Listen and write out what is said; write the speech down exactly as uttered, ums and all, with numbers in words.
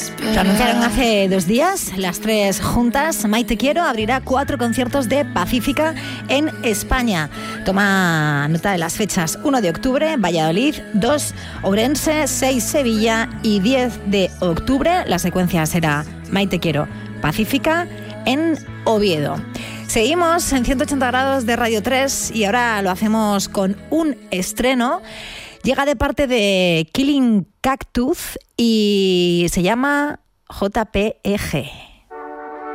Lo anunciaron hace dos días, las tres juntas. Maite Quiero abrirá cuatro conciertos de Pacífica en España. Toma nota de las fechas: uno de octubre, Valladolid; dos, Ourense; seis, Sevilla; y diez de octubre, la secuencia será Maite Quiero, Pacífica en Oviedo. Seguimos en ciento ochenta grados de Radio tres y ahora lo hacemos con un estreno. Llega de parte de Killing Cactus y se llama J P E G.